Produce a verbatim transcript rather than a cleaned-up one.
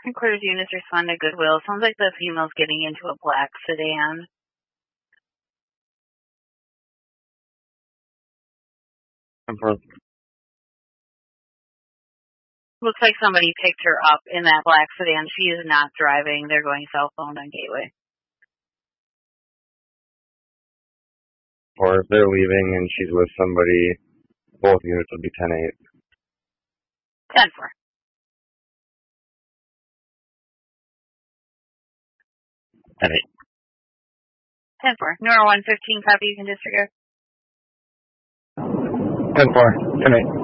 Headquarters units respond to Goodwill. Sounds like the female's getting into a black sedan. Looks like somebody picked her up in that black sedan. She is not driving. They're going southbound on Gateway. Or if they're leaving and she's with somebody, both units would be ten eight. ten four. ten eight. ten four. Nora one fifteen, copy, you can disregard. ten four. ten eight.